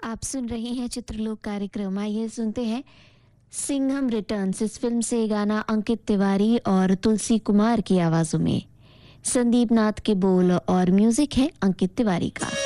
आप सुन रहे हैं चित्रलोक कार्यक्रम। आइए सुनते हैं सिंघम रिटर्न्स। इस फिल्म से गाना अंकित तिवारी और तुलसी कुमार की आवाजों में। संदीप नाथ के बोल और म्यूजिक है अंकित तिवारी का।